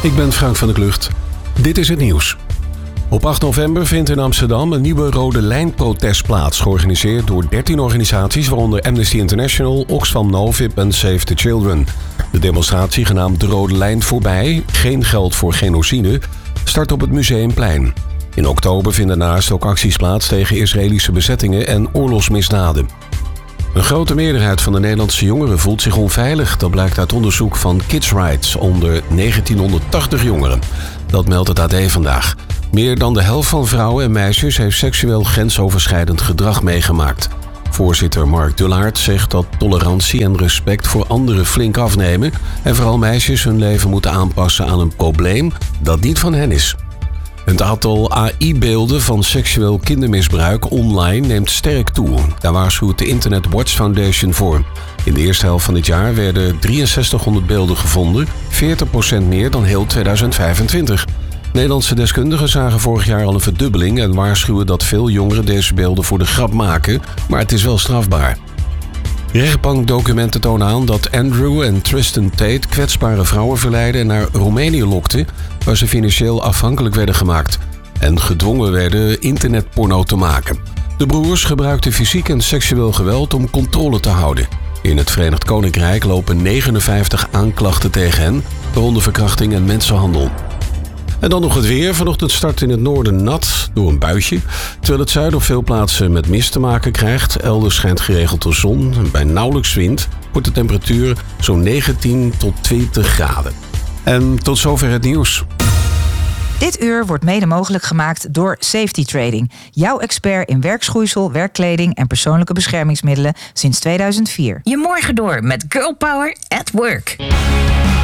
Ik ben Frank van der Klucht. Dit is het nieuws. Op 8 november vindt in Amsterdam een nieuwe Rode Lijn-protest plaats, georganiseerd door 13 organisaties, waaronder Amnesty International, Oxfam Novib en Save the Children. De demonstratie, genaamd De Rode Lijn Voorbij, geen geld voor genocide, start op het Museumplein. In oktober vinden daarnaast ook acties plaats tegen Israëlische bezettingen en oorlogsmisdaden. Een grote meerderheid van de Nederlandse jongeren voelt zich onveilig. Dat blijkt uit onderzoek van Kids Rights onder 1980 jongeren. Dat meldt het AD vandaag. Meer dan de helft van vrouwen en meisjes heeft seksueel grensoverschrijdend gedrag meegemaakt. Voorzitter Mark Dullaert zegt dat tolerantie en respect voor anderen flink afnemen en vooral meisjes hun leven moeten aanpassen aan een probleem dat niet van hen is. Het aantal AI-beelden van seksueel kindermisbruik online neemt sterk toe. Daar waarschuwt de Internet Watch Foundation voor. In de eerste helft van dit jaar werden 6300 beelden gevonden, 40% meer dan heel 2025. Nederlandse deskundigen zagen vorig jaar al een verdubbeling en waarschuwen dat veel jongeren deze beelden voor de grap maken, maar het is wel strafbaar. Rechtbankdocumenten tonen aan dat Andrew en Tristan Tate kwetsbare vrouwen verleidden en naar Roemenië lokten, waar ze financieel afhankelijk werden gemaakt en gedwongen werden internetporno te maken. De broers gebruikten fysiek en seksueel geweld om controle te houden. In het Verenigd Koninkrijk lopen 59 aanklachten tegen hen, waaronder verkrachting en mensenhandel. En dan nog het weer. Vanochtend start in het noorden nat door een buitje, terwijl het zuiden op veel plaatsen met mist te maken krijgt. Elders schijnt geregeld de zon en bij nauwelijks wind wordt de temperatuur zo'n 19 tot 20 graden. En tot zover het nieuws. Dit uur wordt mede mogelijk gemaakt door Safety Trading. Jouw expert in werkschoeisel, werkkleding en persoonlijke beschermingsmiddelen sinds 2004. Je morgen door met Girl Power at Work.